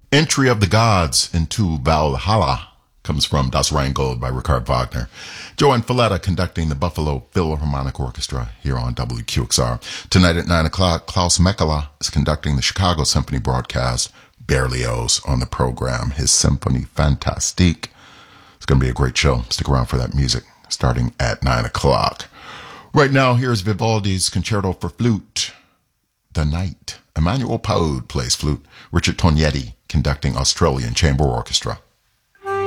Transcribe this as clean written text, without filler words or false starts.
Entry of the Gods into Valhalla comes from Das Rheingold by Richard Wagner. Joanne Falletta conducting the Buffalo Philharmonic Orchestra here on WQXR. Tonight at 9 o'clock, Klaus Mekala is conducting the Chicago Symphony broadcast. Berlioz on the program, his Symphonie Fantastique. It's going to be a great show. Stick around for that music starting at 9 o'clock. Right now, here's Vivaldi's Concerto for Flute, The Night. Emmanuel Paud plays flute. Richard Tognetti conducting Australian Chamber Orchestra.